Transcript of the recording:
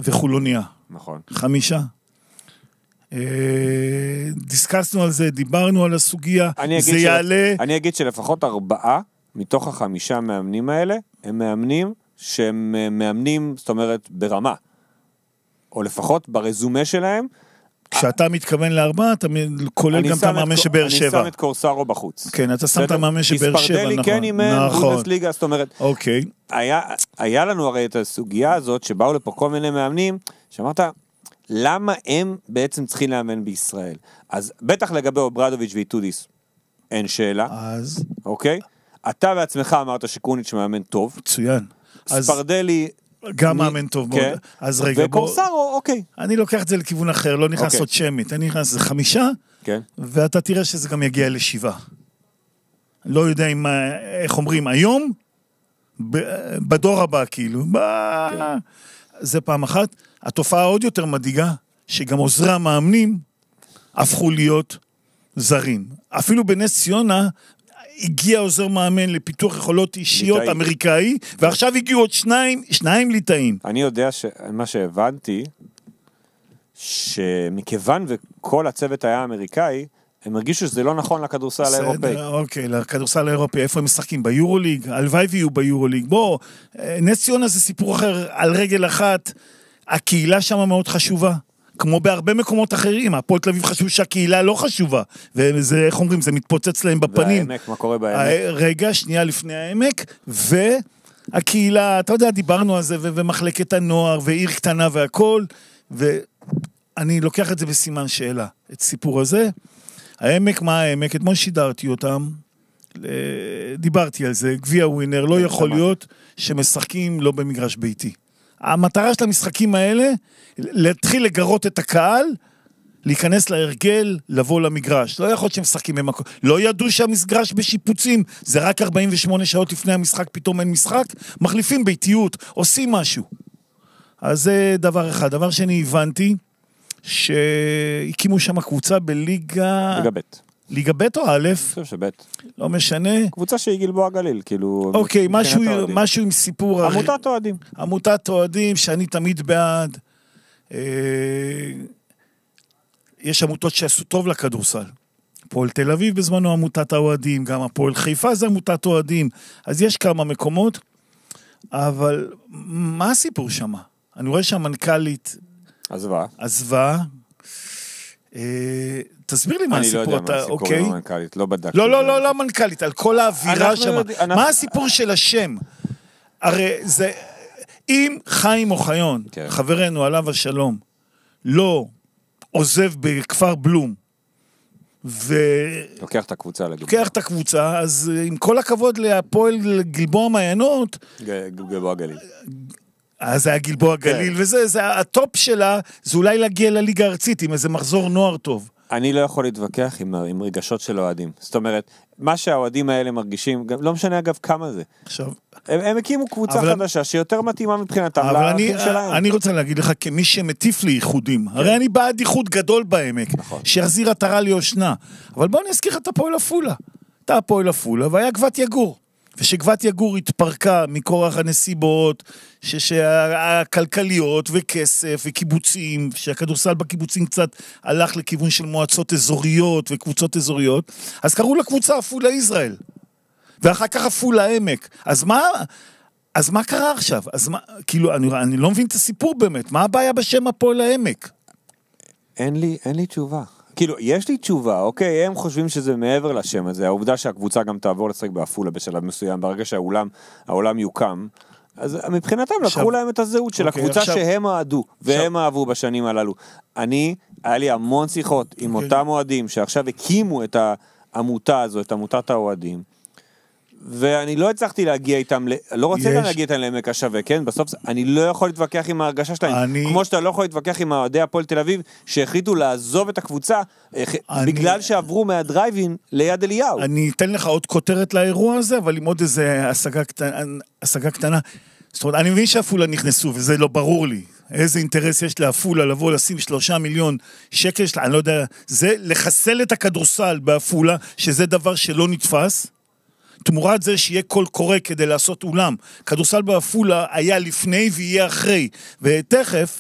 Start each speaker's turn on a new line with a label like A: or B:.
A: וחולוניה.
B: נכון.
A: 5. דיסקסנו על זה, דיברנו על הסוגיה, זה יעלה...
B: אני אגיד שלפחות 4 מתוך 5 מאמנים האלה, הם מאמנים שהם מאמנים, זאת אומרת, ברמה. או לפחות ברזומה שלהם.
A: כשאתה מתכוון ל4, אתה כולל גם את המאמן שבאר שבע.
B: אני שם את קורסרו בחוץ.
A: כן, אתה שם את המאמן שבאר שבע, נכון.
B: הספרדלי כן אימן, בונדסליגה, זאת אומרת,
A: אוקיי.
B: היה לנו הרי את הסוגיה הזאת, שבאו לפה כל מיני מאמנים, שאמרת, למה הם בעצם צריכים לאמן בישראל? אז בטח לגבי אוברדוביץ' ואיטודיס, אין שאלה.
A: אז?
B: אוקיי? אתה בעצמך אמרת שקוניץ' מאמן טוב.
A: מצוין.
B: ספרדלי...
A: גם מאמן טוב מאוד. אז רגע,
B: וקורסרו, אוקיי.
A: אני לוקח את זה לכיוון אחר, לא נכנס עוד שמית. אני נכנס לזה 5, ואתה תראה שזה גם יגיע ל7. לא יודע אם, איך אומרים, היום, בדור הבא, כאילו. זה פעם אחת. התופעה עוד יותר מדאיגה, שגם עוזרי המאמנים הפכו להיות זרים. אפילו בנס ציונה הגיע עוזר מאמן לפיתוח יכולות אישיות אמריקאי, ועכשיו הגיעו עוד 2 ליטאים.
B: אני יודע מה שהבנתי, שמכיוון וכל הצוות היה אמריקאי, הם הרגישו שזה לא נכון לכדורסל האירופאי.
A: אוקיי, לכדורסל האירופאי, איפה הם משחקים? ביורוליג? הלוואי ויהיו ביורוליג. בוא, נס ציונה זה סיפור אחר, על רגל אחת, הקהילה שם מאוד חשובה. כמו בהרבה מקומות אחרים, הפועל תל אביב חשוב שהקהילה לא חשובה, וזה, איך אומרים, זה מתפוצץ להם בפנים.
B: והעמק, מה קורה בעמק?
A: רגע, שנייה לפני העמק, והקהילה, אתה יודע, דיברנו על זה, ומחלקת הנוער, ועיר קטנה והכל, ואני לוקח את זה בסימן שאלה, את סיפור הזה. העמק, מה העמק? אתמול שידרתי אותם, דיברתי על זה, גביע ווינר, לא יכול להיות שמשחקים לא במגרש ביתי. המטרה של המשחקים האלה, להתחיל לגרות את הקהל, להיכנס להרגל, לבוא למגרש. לא יכול להיות שהם משחקים במקום. לא ידעו שהמגרש בשיפוצים, זה רק 48 שעות לפני המשחק, פתאום אין משחק, מחליפים ביתיות, עושים משהו. אז זה דבר אחד. דבר שני, הבנתי, שהקימו שם קבוצה בליגה... ליגה ב' או א'?
B: אני חושב שב'.
A: לא משנה.
B: קבוצה שהיא גלבוע גליל, כאילו...
A: אוקיי, משהו עם סיפור...
B: עמותת אוהדים.
A: עמותת אוהדים, שאני תמיד בעד. יש עמותות שעשו טוב לכדורסל. הפועל תל אביב בזמנו עמותת האוהדים, גם הפועל חיפה זה עמותת אוהדים. אז יש כמה מקומות, אבל מה הסיפור שם? אני רואה שהמנכ"לית... עזבה. תסביר לי מה הסיפור.
B: אני לא יודע מה הסיפור עם המנכ"לית, לא בדקתי.
A: לא המנכ"לית, על כל האווירה שם. מה הסיפור של השם? הרי זה... אם חיים אוחיון, חברנו עליו השלום, לא עוזב בכפר בלום,
B: לוקח את הקבוצה,
A: לוקח את הקבוצה, אז עם כל הכבוד להפועל גלבוע מעיינות,
B: גלבוע גליל.
A: אז זה היה גלבוע גליל, וזה הטופ שלה, זה אולי להגיע לליגה הארצית, עם איזה מחזור נוער טוב.
B: אני לא יכול להתווכח עם רגשות של אוהדים. זאת אומרת, מה שהאוהדים האלה מרגישים, לא משנה אגב כמה זה.
A: עכשיו...
B: הם הקימו קבוצה חדשה, שיותר מתאימה מבחינתם לערכים שלהם.
A: אני רוצה להגיד לך, כמי שמטיף לי ייחודים, הרי אני בעד ייחוד גדול בעמק, שיחזיר עטרה ליושנה. אבל בוא נזכיר את הפועל עפולה. אתה הפועל עפולה, והיה גבת יגור. ושגבת יגור התפרקה מכורח הנסיבות, הכלכליות וכסף וקיבוצים, שהכדורסל בקיבוצים קצת הלך לכיוון של מועצות אזוריות וקבוצות אזוריות, אז קראו לקבוצה עפולה ישראל, ואחר כך עפולה עמק. אז מה קרה עכשיו? כאילו, אני לא מבין את הסיפור באמת, מה הבעיה בשם הפועל העמק?
B: אין לי תשובה. כאילו, יש לי תשובה, אוקיי, הם חושבים שזה מעבר לשם הזה, העובדה שהקבוצה גם תעבור לשחק בעפולה בשלב מסוים, ברגע שהעולם יוקם, אז מבחינתם לקחו להם את הזהות של הקבוצה שהם אהדו, והם אהבו בשנים הללו. היה לי המון שיחות עם אותם אוהדים, שעכשיו הקימו את העמותה הזו, את עמותת האוהדים, ואני לא הצלחתי להגיע איתם, לא רוצה גם להגיע איתם לעמק השווה, כן? בסוף אני לא יכול להתווכח עם ההרגשה שלהם, כמו שאתה לא יכול להתווכח עם אוהדי הפועל תל אביב, שהחליטו לעזוב את הקבוצה, בגלל שעברו מהדרייבין ליד אליהו.
A: אני אתן לך עוד כותרת לאירוע הזה, אבל עם עוד איזה השגה קטנה. זאת אומרת, אני מבין שאפולה נכנסו, וזה לא ברור לי. איזה אינטרס יש לאפולה לבוא לשים 3 מיליון שקל, אני לא יודע, זה לחסל את הכדורסל באפולה, שזה דבר שלא נתפס, תמורת זה שיהיה קול קורא כדי לעשות אולם. כדורסל באפולה היה לפני ויהיה אחרי, ותכף